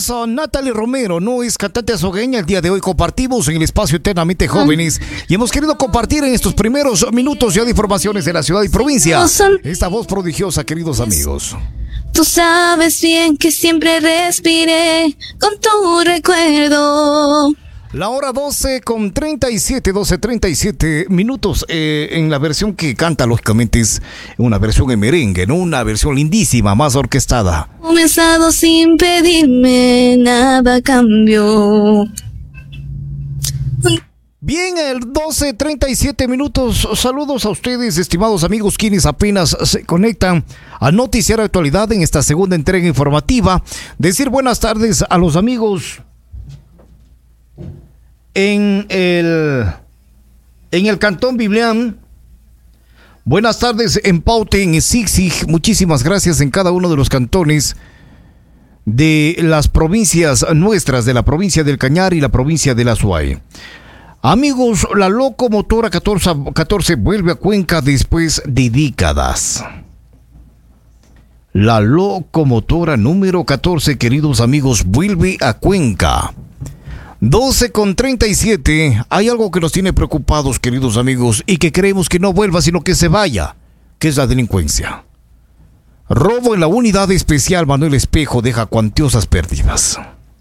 es Natalie Romero, no es cantante azogueña. El día de hoy compartimos en el espacio Eternamente Jóvenes y hemos querido compartir en estos primeros minutos ya de informaciones de la ciudad y provincia esta voz prodigiosa, queridos amigos. Tú sabes bien que siempre respiré con tu recuerdo. La hora 12:37 minutos. En la versión que canta, lógicamente, es una versión en merengue, ¿no? Una versión lindísima, más orquestada. Comenzado sin pedirme, nada cambió. Bien, el 12:37 minutos. Saludos a ustedes, estimados amigos, quienes apenas se conectan a Noticiero Actualidad en esta segunda entrega informativa. Decir buenas tardes a los amigos en el Cantón Biblián. Buenas tardes en Paute, en Zig-Zig. Muchísimas gracias en cada uno de los cantones de las provincias nuestras, de la provincia del Cañar y la provincia de la Azuay. Amigos, la locomotora 14 vuelve a Cuenca después de décadas. La locomotora número 14, queridos amigos, vuelve a Cuenca. 12:37. Hay algo que nos tiene preocupados, queridos amigos, y que creemos que no vuelva, sino que se vaya, que es la delincuencia. Robo en la unidad especial Manuel Espejo deja cuantiosas pérdidas.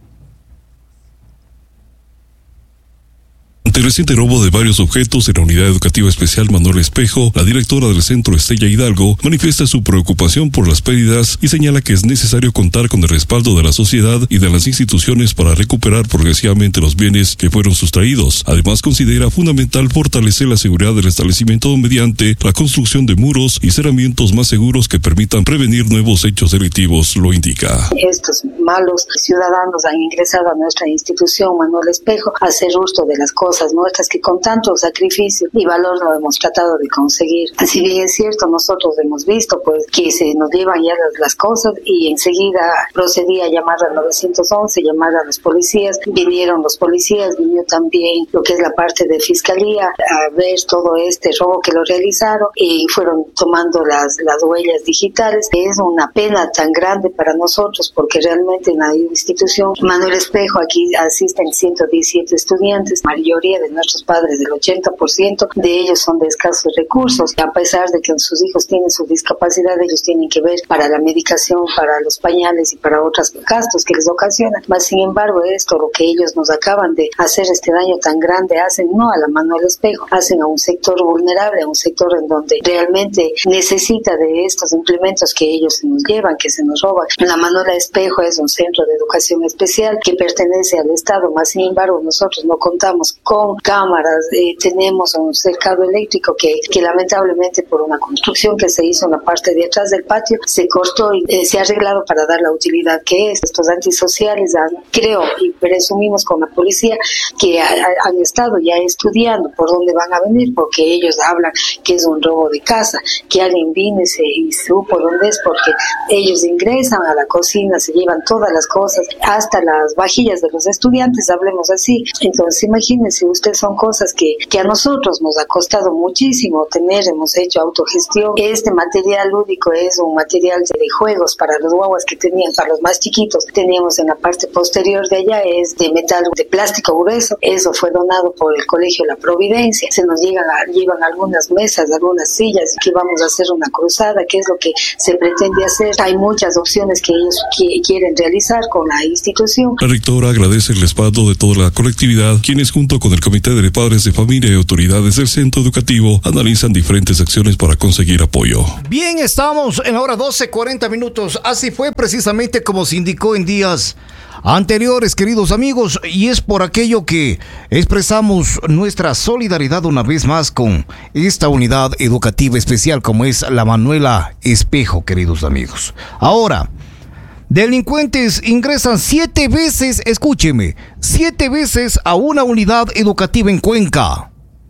Ante el reciente robo de varios objetos en la Unidad Educativa Especial Manuel Espejo, la directora del Centro Estella Hidalgo manifiesta su preocupación por las pérdidas y señala que es necesario contar con el respaldo de la sociedad y de las instituciones para recuperar progresivamente los bienes que fueron sustraídos. Además, considera fundamental fortalecer la seguridad del establecimiento mediante la construcción de muros y cerramientos más seguros que permitan prevenir nuevos hechos delictivos, lo indica. Estos malos ciudadanos han ingresado a nuestra institución Manuel Espejo a hacer uso de las cosas nuestras que con tanto sacrificio y valor lo hemos tratado de conseguir. Si bien es cierto, nosotros hemos visto pues que se nos llevan ya las cosas y enseguida procedí a llamar al 911, llamar a los policías. Vinieron los policías, vino también lo que es la parte de fiscalía a ver todo este robo que lo realizaron y fueron tomando las huellas digitales. Es una pena tan grande para nosotros porque realmente en la institución Manuel Espejo aquí asisten 117 estudiantes, mayoría de nuestros padres, del 80% de ellos son de escasos recursos. A pesar de que sus hijos tienen su discapacidad, ellos tienen que ver para la medicación, para los pañales y para otros gastos que les ocasionan. Mas, sin embargo, esto, lo que ellos nos acaban de hacer, este daño tan grande, hacen no a la Manuel Espejo, hacen a un sector vulnerable, a un sector en donde realmente necesita de estos implementos que ellos se nos llevan, que se nos roban. La Manuel Espejo es un centro de educación especial que pertenece al Estado, mas sin embargo nosotros no contamos con cámaras, tenemos un cercado eléctrico que lamentablemente por una construcción que se hizo en la parte de atrás del patio se cortó y se ha arreglado para dar la utilidad que es. Estos antisociales creo y presumimos con la policía que han estado ya estudiando por dónde van a venir, porque ellos hablan que es un robo de casa, que alguien vino y supo dónde es, porque ellos ingresan a la cocina, se llevan todas las cosas, hasta las vajillas de los estudiantes, hablemos así. Entonces imagínense ustedes, son cosas que a nosotros nos ha costado muchísimo tener, hemos hecho autogestión. Este material lúdico es un material de juegos para los guaguas que tenían, para los más chiquitos. Teníamos en la parte posterior de allá, es de metal, de plástico grueso. Eso fue donado por el Colegio La Providencia. Se nos llevan algunas mesas, algunas sillas, que vamos a hacer una cruzada, que es lo que se pretende hacer. Hay muchas opciones que ellos quieren realizar con la institución. La rectora agradece el respaldo de toda la colectividad, quienes junto con el Comité de Padres de Familia y autoridades del centro educativo analizan diferentes acciones para conseguir apoyo. Bien, estamos en la hora 12:40 minutos. Así fue precisamente como se indicó en días anteriores, queridos amigos, y es por aquello que expresamos nuestra solidaridad una vez más con esta unidad educativa especial como es la Manuela Espejo, queridos amigos. Ahora, delincuentes ingresan 7 veces, escúcheme, 7 veces a una unidad educativa en Cuenca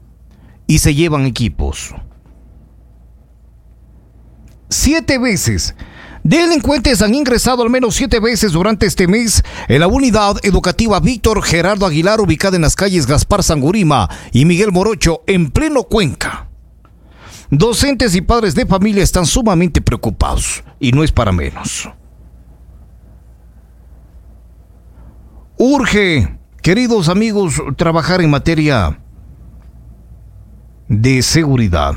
y se llevan equipos. 7 veces. Delincuentes han ingresado al menos 7 veces durante este mes en la unidad educativa Víctor Gerardo Aguilar, ubicada en las calles Gaspar Sangurima y Miguel Morocho, en pleno Cuenca. Docentes y padres de familia están sumamente preocupados y no es para menos. Urge, queridos amigos, trabajar en materia de seguridad.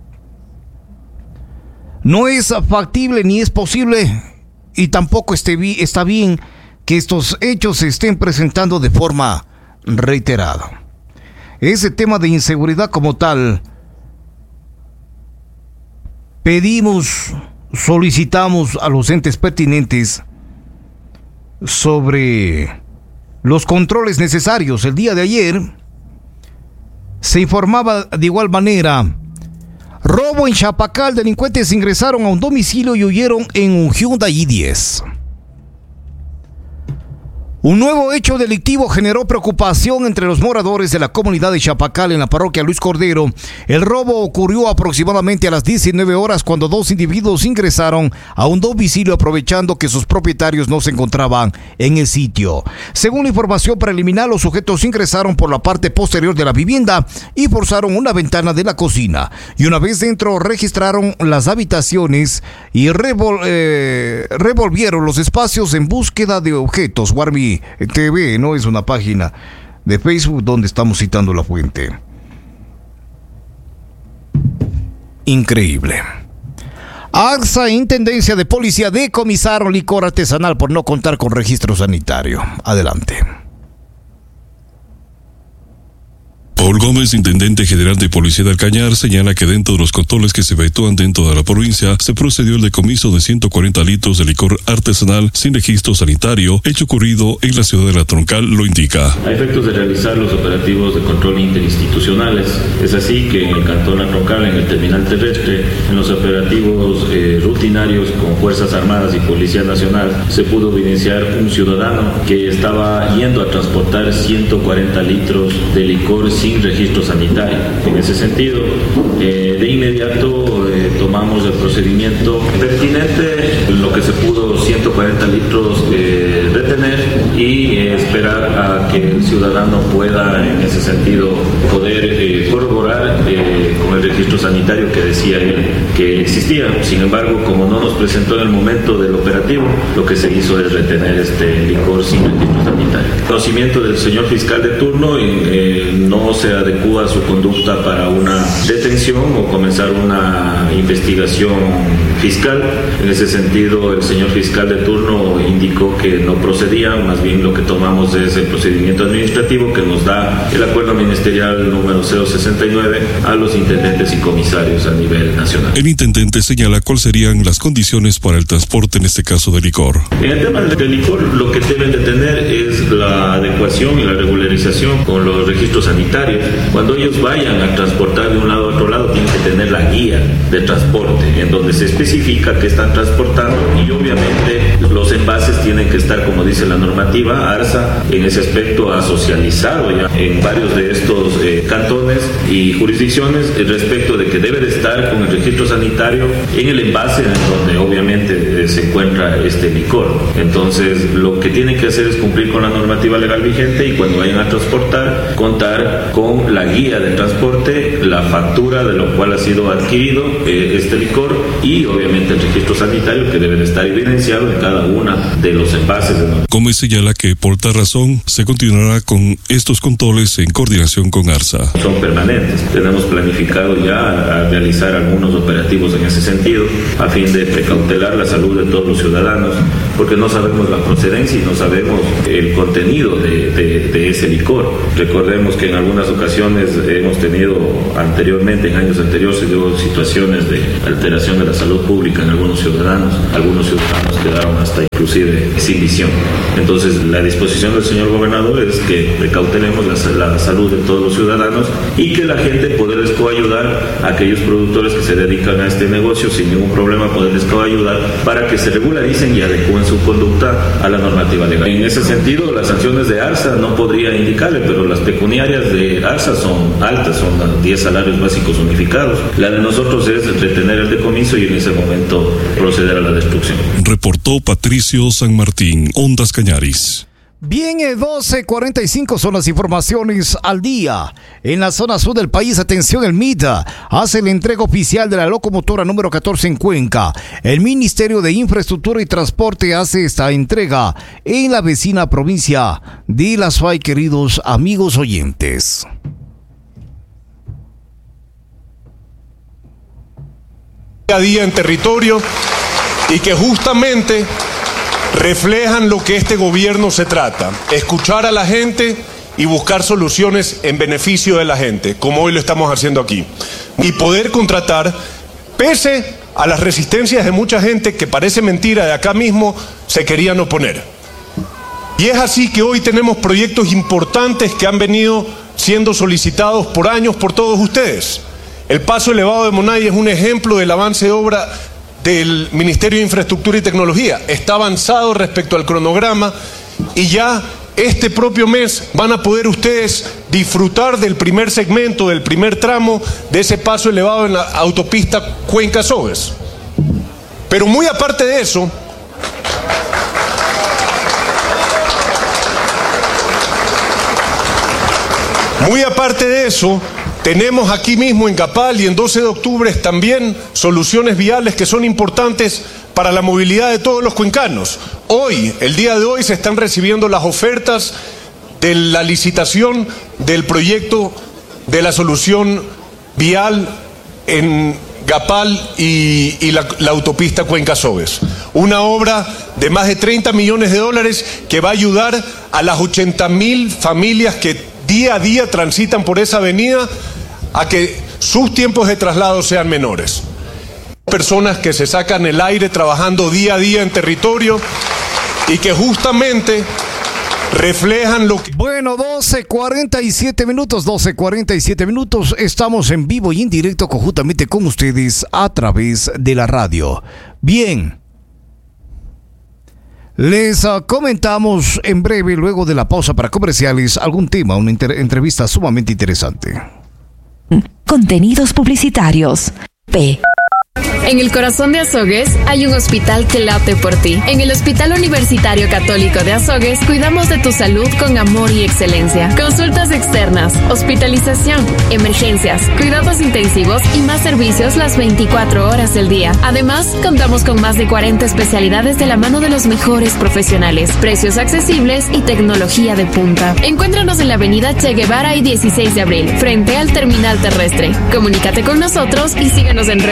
No es factible ni es posible y tampoco está bien que estos hechos se estén presentando de forma reiterada. Ese tema de inseguridad como tal, solicitamos a los entes pertinentes sobre los controles necesarios. El día de ayer se informaba de igual manera: robo en Chapacal, delincuentes ingresaron a un domicilio y huyeron en un Hyundai i10. Un nuevo hecho delictivo generó preocupación entre los moradores de la comunidad de Chapacal en la parroquia Luis Cordero. El robo ocurrió aproximadamente a las 19 horas cuando dos individuos ingresaron a un domicilio aprovechando que sus propietarios no se encontraban en el sitio. Según la información preliminar, los sujetos ingresaron por la parte posterior de la vivienda y forzaron una ventana de la cocina. Y una vez dentro registraron las habitaciones y revolvieron los espacios en búsqueda de objetos. Warmi TV, no es una página de Facebook donde estamos citando la fuente. Increíble. ARSA e Intendencia de Policía decomisaron licor artesanal por no contar con registro sanitario. Adelante. Paul Gómez, intendente general de Policía de Alcañar, señala que dentro de los controles que se efectúan dentro de la provincia se procedió al decomiso de 140 litros de licor artesanal sin registro sanitario, hecho ocurrido en la ciudad de La Troncal, lo indica. A efectos de realizar los operativos de control interinstitucionales, es así que en el cantón La Troncal, en el terminal terrestre, en los operativos rutinarios con Fuerzas Armadas y Policía Nacional, se pudo evidenciar un ciudadano que estaba yendo a transportar 140 litros de licor sin registro sanitario. En ese sentido, de inmediato tomamos el procedimiento pertinente, lo que se pudo 140 litros retener y esperar a que el ciudadano pueda en ese sentido poder corroborar con el registro sanitario que decía él que existía. Sin embargo, como no nos presentó en el momento del operativo, lo que se hizo es retener este licor sin registro sanitario. Conocimiento del señor fiscal de turno, no se adecúa a su conducta para una detención o comenzar una investigación fiscal. En ese sentido, el señor fiscal de turno indicó que no procedía, más bien lo que tomamos es el procedimiento administrativo que nos da el acuerdo ministerial número 069 a los intendentes y comisarios a nivel nacional. El intendente señala cuáles serían las condiciones para el transporte en este caso de licor. En el tema del licor, lo que deben de tener es la adecuación y la regularización con los registros sanitarios. Cuando ellos vayan a transportar de un lado a otro lado, tienen que tener la guía de transporte en donde se especifica que están transportando y obviamente los envases tienen que estar, como dice la normativa. ARSA en ese aspecto ha socializado ya en varios de estos cantones y jurisdicciones respecto de que debe de estar con el registro sanitario en el envase en donde obviamente se encuentra este licor. Entonces lo que tienen que hacer es cumplir con la normativa legal vigente y cuando vayan a transportar, contar con la guía de transporte, la factura de lo cual ha sido adquirido este licor y obviamente el registro sanitario que debe de estar evidenciado en cada una de los envases. Gómez señala que por tal razón se continuará con estos controles en coordinación con ARSA. Son permanentes. Tenemos planificado ya a realizar algunos operativos en ese sentido a fin de precautelar la salud de todos los ciudadanos porque no sabemos la procedencia y no sabemos el contenido de ese licor. Recordemos que en algunas ocasiones hemos tenido anteriormente, en años anteriores, situaciones de alteración de la salud pública en algunos ciudadanos quedaron hasta inclusive sin visión. Entonces la disposición del señor gobernador es que precautelemos la salud de todos los ciudadanos y que la gente poderles coayudar a aquellos productores que se dedican a este negocio sin ningún problema, poderles coayudar para que se regularicen y adecúen su conducta a la normativa legal. En ese sentido, las sanciones de ARSA no podría indicarle, pero las pecuniarias de ARSA son altas, son 10 salarios básicos unificados. La de nosotros es retener el decomiso y en ese momento proceder a la destrucción. Reportó Patricio San Martín, Ondas Cañaris. Bien, 12:45 son las informaciones al día. En la zona sur del país, atención, el MITA hace la entrega oficial de la locomotora número 14 en Cuenca. El Ministerio de Infraestructura y Transporte hace esta entrega en la vecina provincia de La Suay, queridos amigos oyentes. Día a día en territorio y que justamente reflejan lo que este gobierno se trata, escuchar a la gente y buscar soluciones en beneficio de la gente, como hoy lo estamos haciendo aquí, y poder contratar, pese a las resistencias de mucha gente que parece mentira, de acá mismo se querían oponer. Y es así que hoy tenemos proyectos importantes que han venido siendo solicitados por años por todos ustedes. El paso elevado de Monay es un ejemplo del avance de obra del Ministerio de Infraestructura y Tecnología. Está avanzado respecto al cronograma y ya este propio mes van a poder ustedes disfrutar del primer segmento, del primer tramo de ese paso elevado en la autopista Cuenca-Sogues. Pero muy aparte de eso, tenemos aquí mismo en Gapal y en 12 de octubre también soluciones viales que son importantes para la movilidad de todos los cuencanos. Hoy, el día de hoy, se están recibiendo las ofertas de la licitación del proyecto de la solución vial en Gapal y la autopista Cuenca-Sogues. Una obra de más de 30 millones de dólares que va a ayudar a las 80.000 familias que día a día transitan por esa avenida a que sus tiempos de traslado sean menores. Personas que se sacan el aire trabajando día a día en territorio y que justamente reflejan lo que... Bueno, 12:47 minutos, estamos en vivo y en directo conjuntamente con ustedes a través de la radio. Bien, les comentamos en breve, luego de la pausa para comerciales, algún tema, una entrevista sumamente interesante. Contenidos publicitarios. P. En el corazón de Azogues hay un hospital que late por ti. En el Hospital Universitario Católico de Azogues cuidamos de tu salud con amor y excelencia. Consultas externas, hospitalización, emergencias, cuidados intensivos y más servicios las 24 horas del día. Además, contamos con más de 40 especialidades de la mano de los mejores profesionales, precios accesibles y tecnología de punta. Encuéntranos en la avenida Che Guevara y 16 de abril, frente al terminal terrestre. Comunícate con nosotros y síguenos en redes.